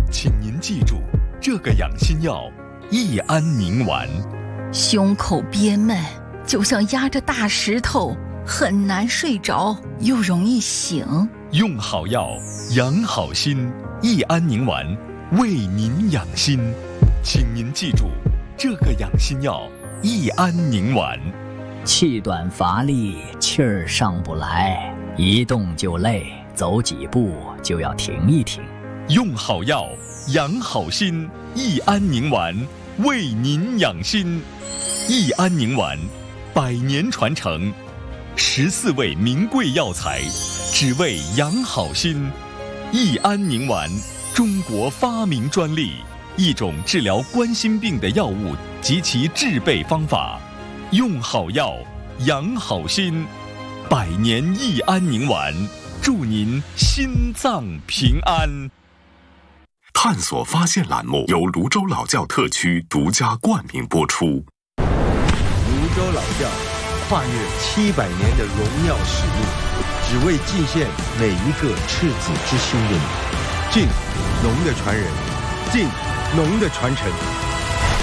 请您记住，这个养心药益安宁丸。 胸口憋闷，就像压着大石头，很难睡着，又容易醒。 用好药，养好心，益安宁丸为您养心。请您记住，这个养心药益安宁丸。 气短乏力，气儿上不来，一动就累，走几步就要停一停。 用好药，养好心，益安宁丸为您养心。益安宁丸100年传承，14味名贵药材，只为养好心。益安宁丸，中国发明专利，一种治疗冠心病的药物及其制备方法。用好药，养好心，100年益安宁丸，祝您心脏平安。 探索发现栏目由泸州老窖特区独家冠名播出。 泸州老窖跨越700年的荣耀使命，只为祭献每一个赤子之心的你。敬农的传人，敬农的传承。